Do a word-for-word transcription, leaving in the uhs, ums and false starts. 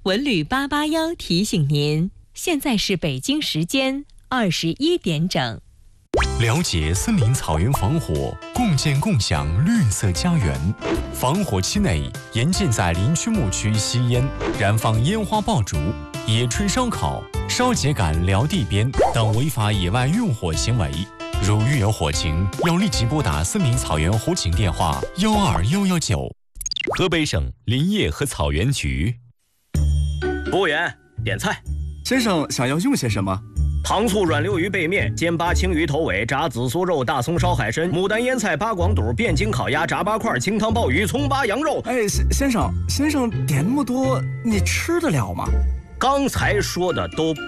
文旅八八幺提醒您，现在是北京时间二十一点整。 了解森林草原防火，共建共享绿色家园。防火期内，严禁在林区牧区吸烟、燃放烟花爆竹、野炊烧烤、烧秸秆撩地边等违法野外用火行为。如遇有火情，要立即拨打森林草原火警电话幺二幺幺九。河北省林业和草原局。 服务员，点菜。 先生想要用些什么？ 糖醋软溜鱼背面、煎八青鱼头尾、炸紫苏肉、大葱烧海参、牡丹腌菜、八广肚、汴京烤鸭、炸八块、清汤鲍鱼、葱八羊肉。 哎，先先生，先生点那么多，你吃得了吗？ 刚才说的都